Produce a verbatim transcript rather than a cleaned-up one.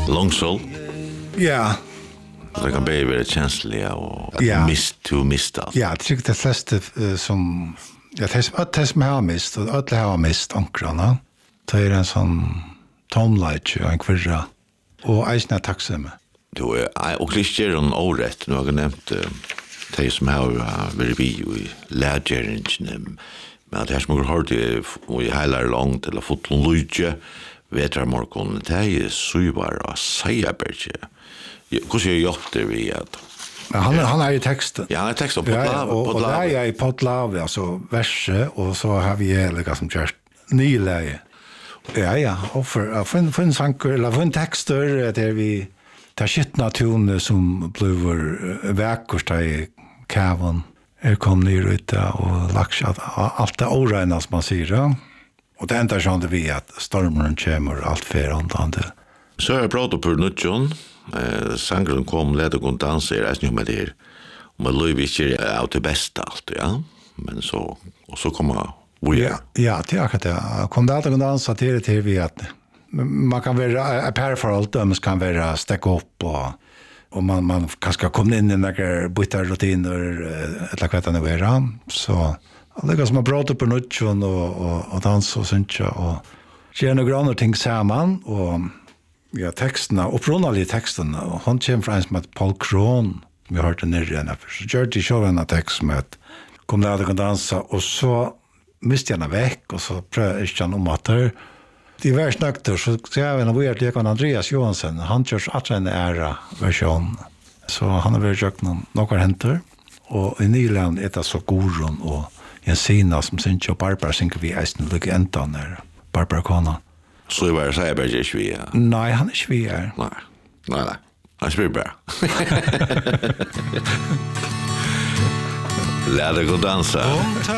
Långsål. Ja. Det kan bli väldigt känsliga och Ja. mist to mista. Ja, jag tycker det flesta uh, som ja, det som att det som har mist och alla har mist onkrarna. Det är en sån tomlight och en kvirra och eisna tacksamma. Du är och Christian on orätt nu har jag nämnt de som har varit vi i lärgeringen men det här som har hört i hela långt eller fått en lydje vetrarmorgon det är syvar och Sejaberge. Hur ser jag det vi att Ja, han han har ju texten. Ja, han har texten på Ja, Podlav. och, och där är i Podlav alltså verse och så har vi liksom som just nyläge. Ja, ja, och för för för en sanker eller för en texter där vi tar skittna toner som blir verkost i kavan. Er kom ner ut och laxat allt det orena som man säger. Ja. Och det enda sånt vi att stormen kommer allt för andande. Så har jag pratat på Nutjon. Eh, Sangren kom led och dansa i resten med det. Och man löv inte av det bästa allt, ja. Men så, och så kommer vi. Ja, ja, det är akkurat det. Kom det alltid att dansa till det till vi att man kan vara ett par för allt dömes kan vara stäcka upp och och man man kanske kommer in i några byta rutiner eller vad det nu är. Så det som har pratat på Nutjon och och och dansa och sånt och göra några andra ting samman och ja, texterna, upprunnaliga texterna, och hon kommer från en som heter Paul Kron, som vi har hört den nere igen. Så gör det show en text som heter kom där och dansa, och så miste jag henne väck, och så prövar jag om att det är världsnökter, så ska jag även vara lekon Andreas Johansson, han körs att en ära version. Så han har varit gökt några händer, och i Nyland är det så Goron och Jensina som syns och Barbara synger vi eisen lycka ändan där, Barbara Kona. Så var det Sejaberge är svia. Nej, han är svia. Nej, nej, nej. Han spelar bra. Lär dig gå dansa.